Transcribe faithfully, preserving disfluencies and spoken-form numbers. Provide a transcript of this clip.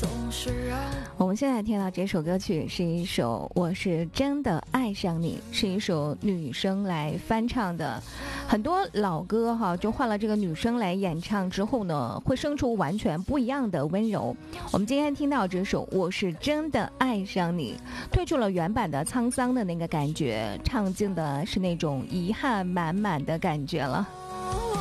我们现在听到这首歌曲是一首《我是真的爱上你》，是一首女生来翻唱的。很多老歌哈，就换了这个女生来演唱之后呢，会生出完全不一样的温柔。我们今天听到这首《我是真的爱上你》，退出了原版的沧桑的那个感觉，唱进的是那种遗憾满满的感觉了。